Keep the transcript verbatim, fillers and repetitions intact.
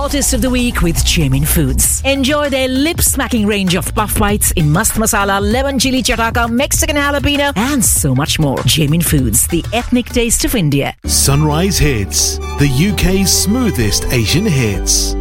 taste of the week with Jamin Foods. Enjoy their lip-smacking range of puff bites in mast masala, lemon chili chataka, Mexican jalapeno, and so much more. Jamin Foods, the ethnic taste of India. Sunrise Hits, the U K's smoothest Asian hits.